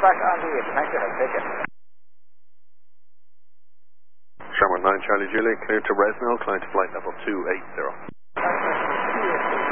back on the air. Thank you. Take care. Sherman 9 Charlie Juliet, clear to Resnell, climb to flight level 280.